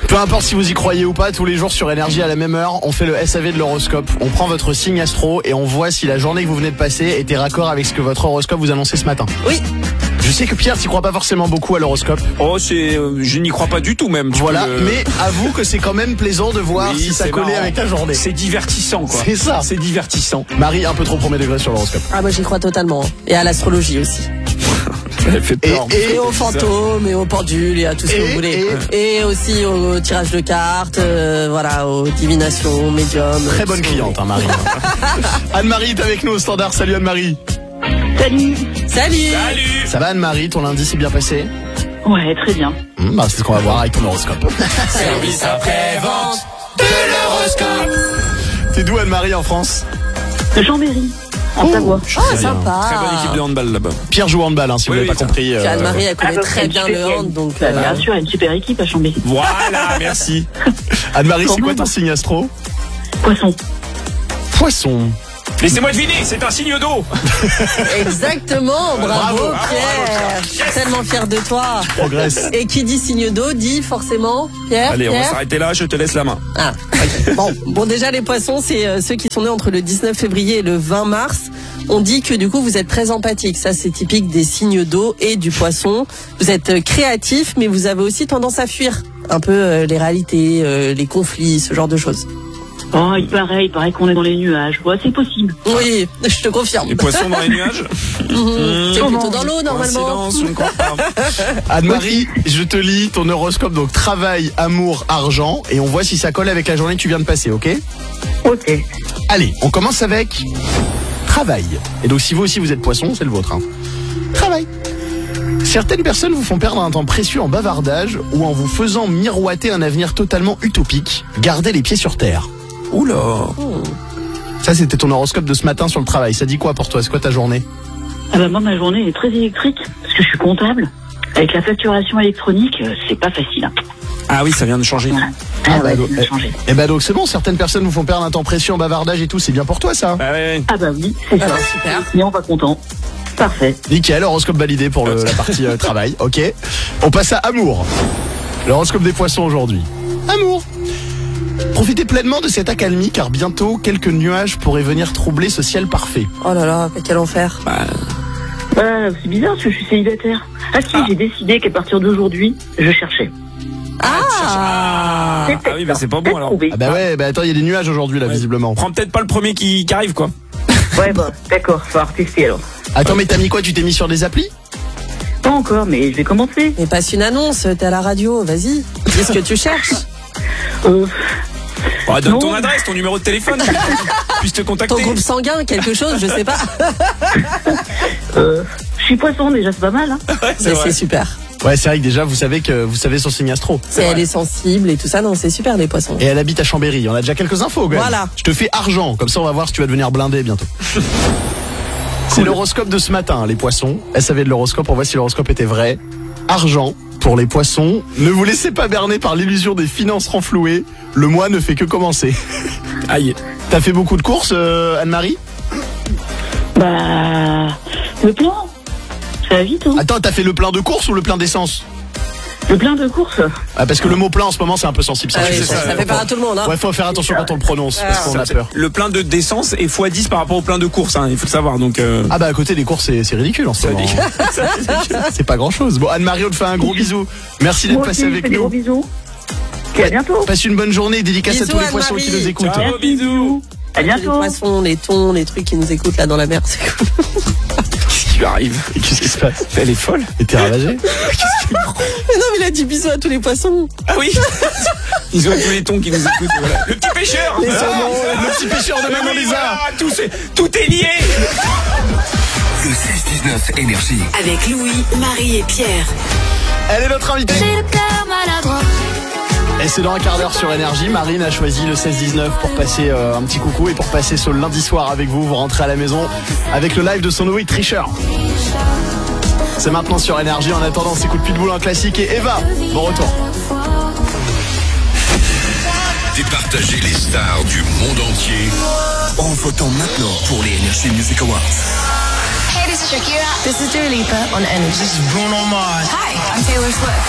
Peu importe si vous y croyez ou pas, tous les jours sur Énergie à la même heure, on fait le SAV de l'horoscope. On prend votre signe astro et on voit si la journée que vous venez de passer était raccord avec ce que votre horoscope vous annonçait ce matin. Oui. Je sais que Pierre, t'y crois pas forcément beaucoup à l'horoscope. Oh, je n'y crois pas du tout même. Voilà, mais avoue que c'est quand même plaisant de voir si ça collait avec ta journée. C'est divertissant, quoi. C'est ça. C'est divertissant. Marie, un peu trop premier degré sur l'horoscope. Ah, moi j'y crois totalement. Et à l'astrologie aussi. Elle fait peur. Et aux fantômes, et aux pendules, et à tout ce que vous voulez. Et aussi au tirage de cartes, voilà, aux divinations, médiums. Très bonne cliente, hein, Marie. Anne-Marie est avec nous au standard. Salut Anne-Marie. Salut. Salut. Ça va Anne-Marie, ton lundi s'est bien passé? Ouais, très bien. C'est ce qu'on va voir avec ton horoscope. Service après-vente de l'horoscope. T'es d'où Anne-Marie en France? De Chambéry, en Savoie. Ah, sympa. Très bonne équipe de handball là-bas. Pierre joue au handball, si vous n'avez pas compris. Puis Anne-Marie, elle connaît très bien le hand, donc... Bien sûr, il y a une super équipe à Chambéry. Voilà, merci. Anne-Marie, c'est quoi ton signe astro? Poisson. Poisson. Laissez-moi deviner, c'est un signe d'eau. Exactement, bravo Pierre. Je suis tellement fier de toi. Progresse. Et qui dit signe d'eau dit forcément Pierre. Allez, on va Pierre. s'arrêter là, je te laisse la main. Ah. Bon, déjà les poissons, c'est ceux qui sont nés entre le 19 février et le 20 mars. On dit que du coup vous êtes très empathique. Ça c'est typique des signes d'eau et du poisson. Vous êtes créatif, mais vous avez aussi tendance à fuir un peu les réalités, les conflits, ce genre de choses. Oh, il paraît qu'on est dans les nuages. Ouais, c'est possible. Oui, je te confirme. Les poissons dans les nuages. C'est plutôt dans l'eau normalement. Coïncidence, je ne crois pas. Anne-Marie, je te lis ton horoscope, donc travail, amour, argent, et on voit si ça colle avec la journée que tu viens de passer, ok? Ok. Allez, on commence avec travail. Et donc si vous aussi vous êtes poisson, c'est le vôtre. Hein. Travail. Certaines personnes vous font perdre un temps précieux en bavardage ou en vous faisant miroiter un avenir totalement utopique. Gardez les pieds sur terre. Oula. Ça, c'était ton horoscope de ce matin sur le travail. Ça dit quoi pour toi? C'est quoi ta journée? Ah bah moi, ma journée est très électrique, parce que je suis comptable. Avec la facturation électronique, c'est pas facile. Hein. Ah oui, ça vient de changer. Ah ouais, donc, ça vient de changer. Eh ben donc c'est bon, certaines personnes vous font perdre un temps précieux en bavardage et tout, c'est bien pour toi ça? Ah bah oui, c'est ça. Super. Mais on va content. Parfait. Nickel, horoscope validé pour la partie travail, ok. On passe à amour. L'horoscope des poissons aujourd'hui. Amour. Profitez pleinement de cette accalmie car bientôt quelques nuages pourraient venir troubler ce ciel parfait. Oh là là, quel enfer. C'est bizarre parce que je suis célibataire. Ah si, j'ai décidé qu'à partir d'aujourd'hui, je cherchais. Ah oui, bah c'est pas bon alors. Trouvé. Ah bah ouais, bah attends, il y a des nuages aujourd'hui là visiblement. Prends peut-être pas le premier qui arrive quoi. Ouais bah d'accord, faut retester alors. Attends, mais t'as mis quoi? Tu t'es mis sur des applis? Pas encore, mais je vais commencer. Mais passe une annonce, t'es à la radio, vas-y. Dis ce que tu cherches. Donne Non. ton adresse, ton numéro de téléphone, que puisse te contacter. Ton groupe sanguin, quelque chose, je sais pas. Je suis poisson déjà, c'est pas mal. Hein. Ouais, C'est super. Ouais, c'est vrai que déjà vous savez son signe astro. Elle est sensible et tout ça, non, c'est super les poissons. Et elle habite à Chambéry. On a déjà quelques infos, quand même. Voilà. Je te fais argent, comme ça on va voir si tu vas devenir blindé bientôt. C'est l'horoscope de ce matin, les poissons. SAV de l'horoscope, on voit si l'horoscope était vrai. Argent pour les poissons. Ne vous laissez pas berner par l'illusion des finances renflouées. Le mois ne fait que commencer. Aïe. T'as fait beaucoup de courses, Anne-Marie? Bah, le plein. Ça va vite, hein. Attends, t'as fait le plein de courses ou le plein d'essence? Le plein de courses. Ah, parce que le mot plein en ce moment c'est un peu sensible. Ah oui, c'est ça fait peur à tout le monde. Hein. Ouais, faut faire attention quand on le prononce, parce qu'on a peur. Le plein d'essence est x10 par rapport au plein de courses, hein, il faut le savoir. Donc, Ah bah à côté des courses c'est ridicule en ce moment. C'est pas grand chose. Bon, Anne-Marie, on te fait un gros bisou. Merci d'être Moi passé aussi, je avec fais des gros nous. bisous. Et à bientôt. Passe une bonne journée, dédicace Bisous, à tous les poissons qui Anne-Marie. nous écoutent. Ciao, bisous. À Les bientôt. poissons, les thons, les trucs qui nous écoutent là dans la mer, c'est cool. Qu'est-ce qui lui arrive? Et qu'est-ce qui se passe? Elle est folle. Et t'es ravagé? Mais non, mais il a dit bisous à tous les poissons. Ah oui. Ils ont tous les tons qui nous écoutent. Voilà. Le petit pêcheur. Le petit pêcheur de Maman Lisa. Voilà, tout est lié. Le 6-19 Énergie. Avec Louis, Marie et Pierre. Elle est notre invitée. J'ai le cœur maladroit. Et c'est dans un quart d'heure sur Énergie. Marine a choisi le 16-19 pour passer un petit coucou et pour passer ce lundi soir avec vous. Vous rentrez à la maison avec le live de son nouveau Tricheur. C'est maintenant sur Énergie. En attendant, c'est Coup de Pitbull en classique et Eva. Bon retour. Départagez les stars du monde entier en votant maintenant pour les Energy Music Awards. Hey, this is Shakira. This is Dua Lipa on Energy. This is Bruno Mars. Hi, I'm Taylor Swift.